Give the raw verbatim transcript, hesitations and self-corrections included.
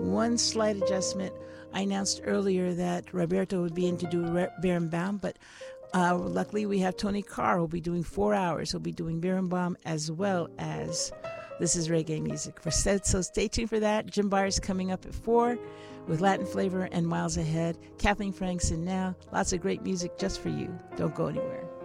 one slight adjustment. I announced earlier that Roberto would be in to do Berenbaum, but uh, luckily we have Tony Carr who will be doing four hours. He'll be doing Berenbaum as well as This Is Reggae Music. For So stay tuned for that. Jim Byers coming up at four with Latin flavor and Miles Ahead. Kathleen Frankson now. Lots of great music just for you. Don't go anywhere.